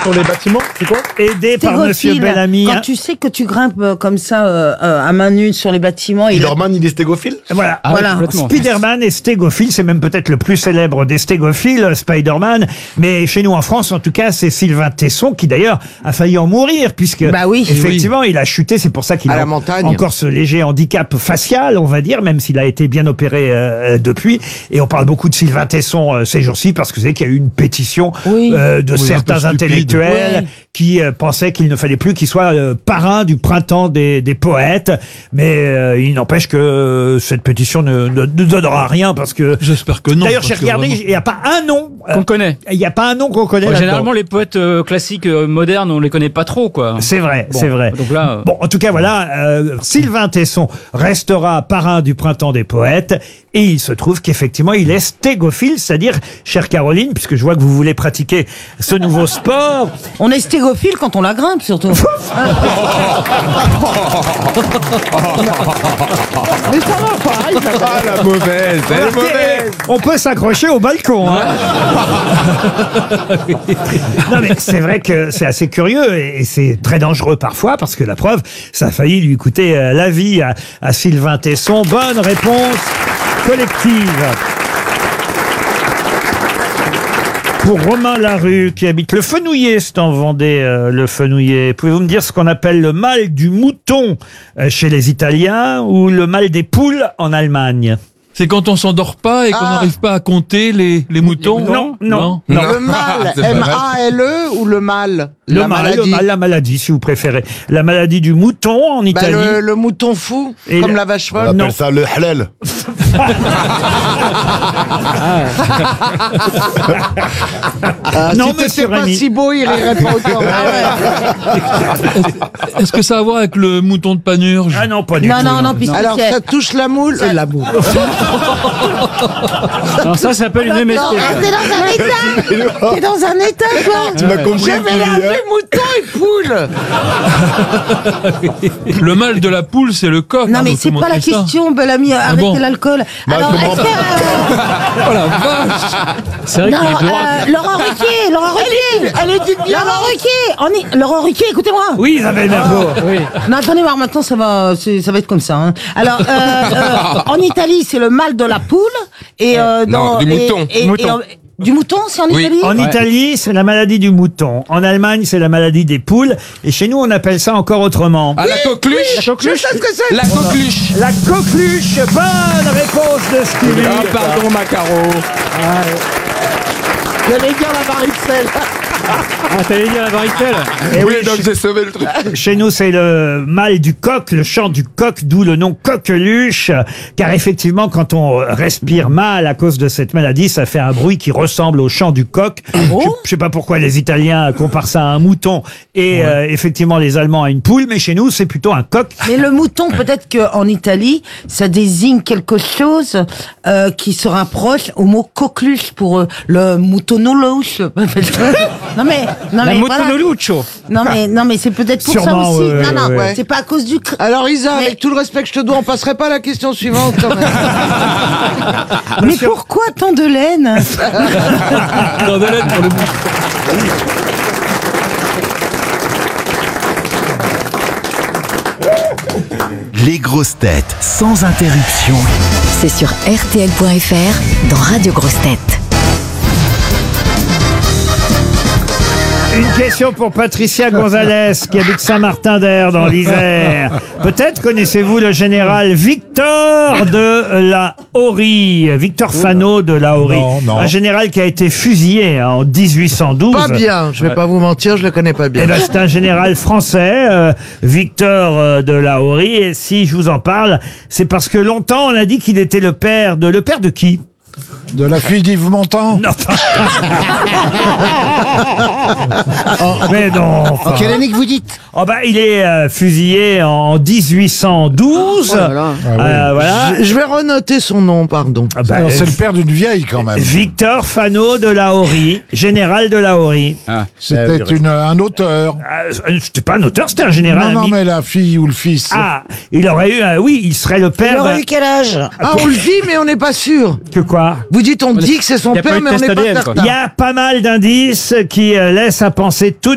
sur les bâtiments, c'est quoi? Aidé par Monsieur Bellamy. Quand tu sais que tu grimpes comme ça à main nue sur les bâtiments... Spider-Man, il est stégophile? Voilà. Voilà. Spider-Man est stégophile, c'est même peut-être le plus célèbre des stégophiles, Spider-Man. Mais chez nous en France, en tout cas, c'est Sylvain Tesson qui d'ailleurs a failli en mourir puisque effectivement il a chuté. C'est pour ça qu'il a encore ce léger handicap facial, on va dire, même s'il a été bien opéré depuis. Et on parle beaucoup de Sylvain Tesson ces jours-ci parce que c'est qu'il y a eu une pétition de certains intellectuels qui pensaient qu'il ne fallait plus qu'il soit parrain du printemps des poètes. Mais il n'empêche que cette pétition ne donnera rien parce que... J'espère que non. D'ailleurs, j'ai regardé, il n'y a pas un nom qu'on connaît. Il n'y a pas un nom qu'on connaît. Généralement, les poètes classiques modernes, on les connaît pas trop, quoi. C'est vrai, bon, c'est vrai. Donc là, bon, en tout cas, voilà, Sylvain Tesson restera parrain du printemps des poètes. Et il se trouve qu'effectivement, il est stégophile, c'est-à-dire, chère Caroline, puisque je vois que vous voulez pratiquer ce nouveau sport. On est stégophile quand on la grimpe, surtout. Mais ça va pas, il va Ah, la mauvaise, elle est mauvaise. On peut s'accrocher au balcon, hein. Non, mais c'est vrai que c'est assez curieux et c'est très dangereux parfois, parce que la preuve, ça a failli lui coûter la vie à Sylvain Tesson. Bonne réponse collective. Pour Romain Larue, qui habite le Fenouillet, c'est en Vendée, le Fenouillet. Pouvez-vous me dire ce qu'on appelle le mal du mouton chez les Italiens ou le mal des poules en Allemagne? C'est quand on s'endort pas et qu'on n'arrive pas à compter les moutons? Non. Le mal, M-A-L-E ou le mal? La maladie, si vous préférez. La maladie du mouton en Italie. Le mouton fou, et comme la vache folle. On appelle ça le halal. Non, si monsieur t'étais pas Rémy. si beau, il rirait pas autant. Est-ce que ça a à voir avec le mouton de Panurge? Ah non, pas du tout. Non, puisque Alors, ça touche la moule. La moule. non, ça s'appelle une MST. t'es dans un état. T'es dans un état, toi. Tu m'as compris. Je vais laver mouton et poule. Le mal de la poule, c'est le coq. Non, hein, mais donc c'est tout pas le la monde sait ça. question, Bellamy. Arrêtez bon l'alcool. Alors, je est-ce que... Oh la vache! C'est vrai Non, qu'il est droit. Laurent Ruquier. Elle est d'une Laurent Ruquier. Laurent Ruquier, écoutez-moi. Oui, Isabelle Mergo. Oui. Non, attendez voir, maintenant ça va être comme ça. Hein. Alors, en Italie, c'est le mal de la poule et Non, du mouton. Du mouton, c'est en Oui. Italie. En Italie, c'est la maladie du mouton. En Allemagne, c'est la maladie des poules. Et chez nous, on appelle ça encore autrement. Ah, la coqueluche. Je sais ce que c'est. La coqueluche. La coqueluche. Bonne réponse de Stevie. Ah, pardon, Macaro. J'allais dire la varicelle. Ah, t'allais dire la varicelle? Eh Oui, oui, donc j'ai sauvé le truc. Chez nous, c'est le mal du coq, le chant du coq, d'où le nom coqueluche. Car effectivement, quand on respire mal à cause de cette maladie, ça fait un bruit qui ressemble au chant du coq. Je sais pas pourquoi les Italiens comparent ça à un mouton et effectivement les Allemands à une poule, mais chez nous, c'est plutôt un coq. Mais le mouton, peut-être qu'en Italie, ça désigne quelque chose qui se rapproche au mot coqueluche pour le moutonoloche. Non mais voilà. Moutonolouccio. Non mais c'est peut-être pour Sûrement, ça aussi. ouais. Non, c'est pas à cause du. Alors Isa, Mais- avec tout le respect que je te dois, on passerait pas à la question suivante quand même. Mais pourquoi tant de laine? Dans de l'aide pour le mouton. Les grosses têtes sans interruption. C'est sur RTL.fr dans Radio Grosses Têtes. Une question pour Patricia Gonzalez, qui habite Saint-Martin-d'Air dans l'Isère. Peut-être connaissez-vous le général Victor de la Horie, Victor Fano de la Horie. Non. Un général qui a été fusillé en 1812. Pas bien, je vais pas vous mentir, je le connais pas bien. Eh ben, c'est un général français, Victor de la Horie. Et si je vous en parle, c'est parce que longtemps on a dit qu'il était le père de qui? De la fille d'Yves Montand? Non. Mais non. Enfin. En quelle année que vous dites? Oh bah, il est fusillé en 1812. Voilà. Voilà. Je vais renoter son nom, pardon. Ah bah, Alors, c'est le père d'une vieille quand même. Victor Fano de la Horie, général de la Horie. C'était un auteur. C'était pas un auteur, c'était un général. Non, mais la fille ou le fils. Ah, il aurait eu, oui, il serait le Il père. aurait eu quel âge? Ah, on le dit, mais on n'est pas sûr. Que quoi? Vous dites, on dit que c'est son Y a pas père, eu de mais on test n'est pas ADN, quoi. certain. Il y a pas mal d'indices qui laissent à penser tout